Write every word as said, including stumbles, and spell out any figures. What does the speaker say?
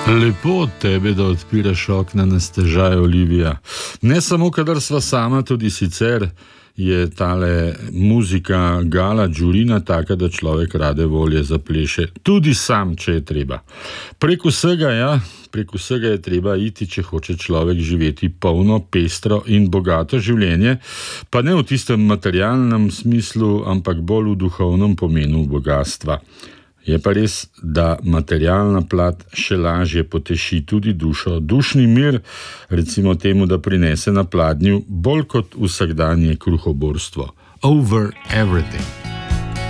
Lepo od tebe, da odpiraš okna na stežaj, Olivija. Ne samo, kadar sva sama, tudi sicer je tale muzika Gala Đurina taka, da človek rade volje zapleše. Tudi sam, če je treba. Prek vsega, ja, prek vsega je treba iti, če hoče človek živeti polno, pestro in bogato življenje, pa ne v tistem materialnem smislu, ampak bolj v duhovnem pomenu bogatstva. Je pa res, da materialna plat še lažje poteši tudi dušo. Dušni mir, recimo temu, da prinese na pladnju bolj kot vsakdanje kruhoborstvo. Over everything.